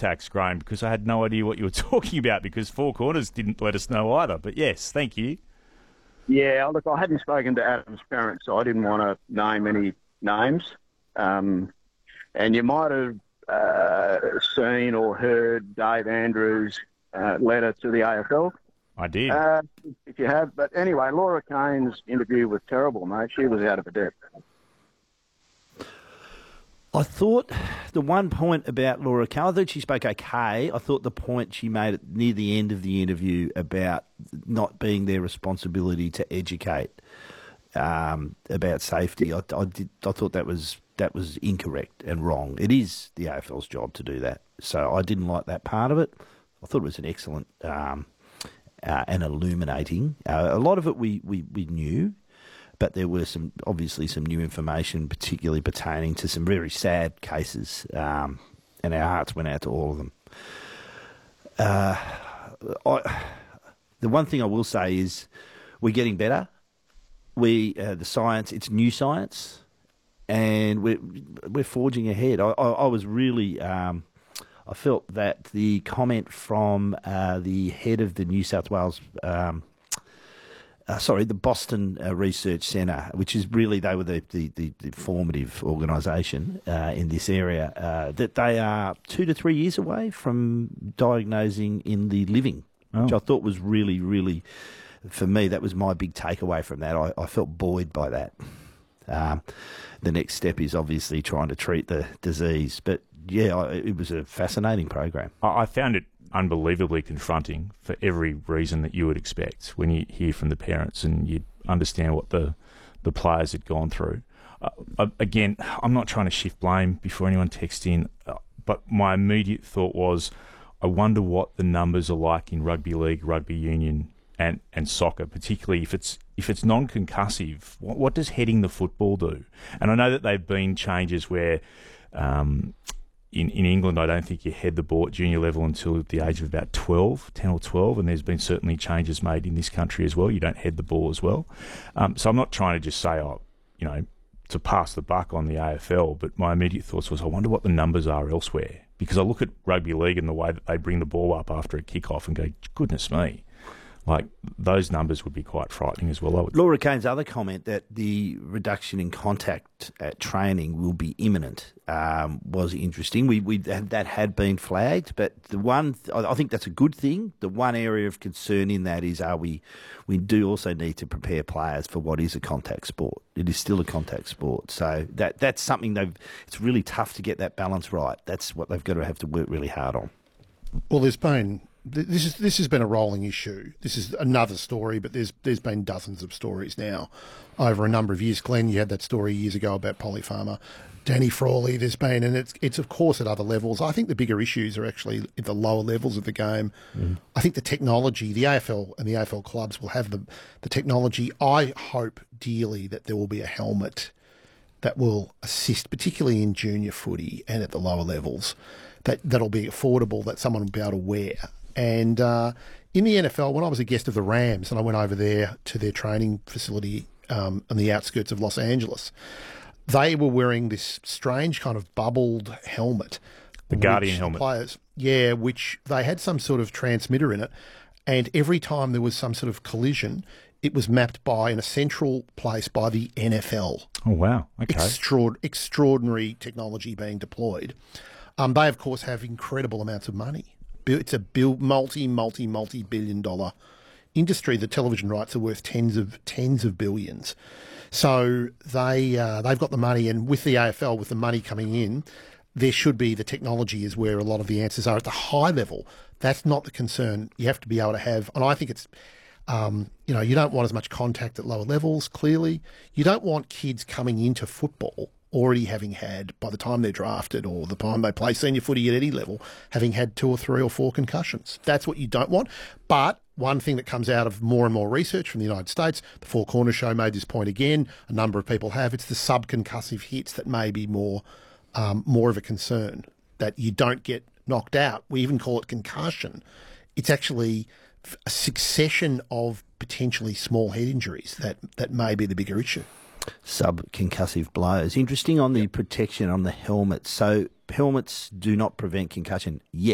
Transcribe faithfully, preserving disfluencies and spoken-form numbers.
contacts, Graham, because I had no idea what you were talking about because Four Corners didn't let us know either. But yes, thank you. Yeah, look, I hadn't spoken to Adam's parents, so I didn't want to name any names. Um, and you might have uh, seen or heard Dave Andrews' uh, letter to the A F L. I did. Uh, if you have. But anyway, Laura Kane's interview was terrible, mate. She was out of her depth. I thought the one point about Laura Kane, I thought she spoke okay. I thought the point she made near the end of the interview about not being their responsibility to educate um, about safety, I, I, did, I thought that was that was incorrect and wrong. It is the A F L's job to do that. So I didn't like that part of it. I thought it was an excellent um, uh, and illuminating. Uh, a lot of it we, we, we knew. But there were some, obviously, some new information, particularly pertaining to some very sad cases, um, and our hearts went out to all of them. Uh, I, the one thing I will say is we're getting better. We uh, the science, it's new science, and we're we're forging ahead. I, I, I was really, um, I felt that the comment from uh, the head of the New South Wales. Um, Uh, sorry, the Boston uh, Research Centre, which is really, they were the, the, the, the formative organisation uh, in this area, uh, that they are two to three years away from diagnosing in the living, oh. which I thought was really, really, for me, that was my big takeaway from that. I, I felt buoyed by that. Um, the next step is obviously trying to treat the disease. But, yeah, I, it was a fascinating program. I, I found it unbelievably confronting for every reason that you would expect when you hear from the parents and you understand what the, the players had gone through. Uh, again, I'm not trying to shift blame before anyone texts in, uh, but my immediate thought was, I wonder what the numbers are like in rugby league, rugby union, and, and soccer, particularly if it's if it's non-concussive. What, what does heading the football do? And I know that there have been changes where um, In, in England, I don't think you head the ball at junior level until the age of about twelve, ten or twelve, and there's been certainly changes made in this country as well. You don't head the ball as well. Um, so I'm not trying to just say, oh, you know, to pass the buck on the A F L, but my immediate thoughts was, I wonder what the numbers are elsewhere. Because I look at rugby league and the way that they bring the ball up after a kick-off and go, goodness me. Like, those numbers would be quite frightening as well, I would Laura Kane's other comment that the reduction in contact at training will be imminent um, was interesting. We, we that had been flagged, but the one I think that's a good thing. The one area of concern in that is, are we we do also need to prepare players for what is a contact sport. It is still a contact sport, so that that's something they've. It's really tough to get that balance right. That's what they've got to have to work really hard on. Well, there's been. This is this has been a rolling issue. This is another story, but there's there's been dozens of stories now over a number of years. Glenn, you had that story years ago about Polly Farmer, Danny Frawley. There's been, and it's it's of course at other levels. I think the bigger issues are actually at the lower levels of the game. Mm. I think the technology, the A F L and the A F L clubs will have the the technology. I hope dearly that there will be a helmet that will assist, particularly in junior footy and at the lower levels, that that'll be affordable, that someone will be able to wear. And uh, in the N F L, when I was a guest of the Rams and I went over there to their training facility um, on the outskirts of Los Angeles, they were wearing this strange kind of bubbled helmet. The Guardian helmet. Players, yeah, which they had some sort of transmitter in it. And every time there was some sort of collision, it was mapped by, in a central place, by the N F L. Oh, wow. Okay. Extraord- extraordinary technology being deployed. Um, they, of course, have incredible amounts of money. It's a bill, multi, multi, multi-billion dollar industry. The television rights are worth tens of tens of billions. So they uh, they've got the money, and with the A F L, with the money coming in, there should be the technology is where a lot of the answers are at the high level. That's not the concern. You have to be able to have, and I think it's, um, you know, you don't want as much contact at lower levels. Clearly, you don't want kids coming into football already having had, by the time they're drafted or the time they play senior footy at any level, having had two or three or four concussions. That's what you don't want. But one thing that comes out of more and more research from the United States, the Four Corners show made this point again, a number of people have, it's the subconcussive hits that may be more, um, more of a concern, that you don't get knocked out. We even call it concussion. It's actually a succession of potentially small head injuries that, that may be the bigger issue. Subconcussive blows. Interesting on the protection on the helmet. So helmets do not prevent concussion yet.